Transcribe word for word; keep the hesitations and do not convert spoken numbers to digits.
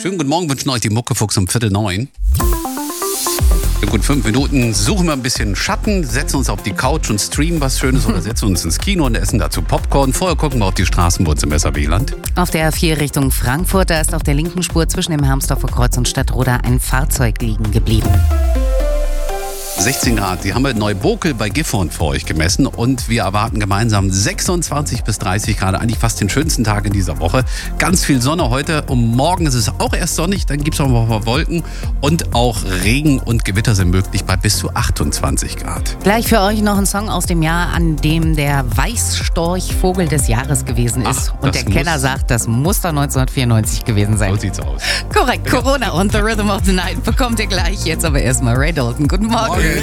Schönen guten Morgen wünschen euch die Muckefuchs um Viertel neun. In gut fünf Minuten suchen wir ein bisschen Schatten, setzen uns auf die Couch und streamen was Schönes oder setzen uns ins Kino und essen dazu Popcorn. Vorher gucken wir auf die Straßen bei uns im S A W-Land. Auf der A vier Richtung Frankfurt, da ist auf der linken Spur zwischen dem Hermsdorfer Kreuz und Stadtroda ein Fahrzeug liegen geblieben. sechzehn Grad, die haben wir in Neubokel bei Gifhorn für euch gemessen und wir erwarten gemeinsam sechsundzwanzig bis dreißig Grad, eigentlich fast den schönsten Tag in dieser Woche. Ganz viel Sonne heute, um morgen ist es auch erst sonnig, dann gibt es auch noch mal Wolken und auch Regen und Gewitter sind möglich bei bis zu achtundzwanzig Grad. Gleich für euch noch ein Song aus dem Jahr, an dem der Weißstorch Vogel des Jahres gewesen ist. Ach, und der Kenner sagt, das muss doch neunzehnhundertvierundneunzig gewesen sein. So sieht's aus. Korrekt, Corona und The Rhythm of the Night bekommt ihr gleich. Jetzt aber erstmal Ray Dalton. Guten Morgen.